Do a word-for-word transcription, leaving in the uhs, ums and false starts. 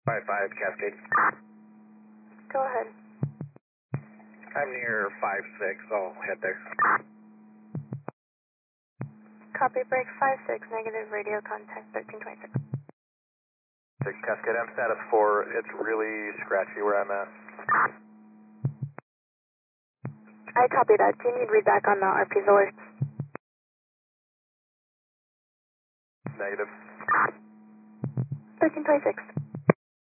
five five, Cascade. Go ahead. I'm near five six, I'll head there. Copy, break five six, negative radio contact thirteen twenty-six. six, Cascade, I'm status four, it's really scratchy where I'm at. I copy that. Do you need read back on the R P's alert? Negative. thirteen twenty-six.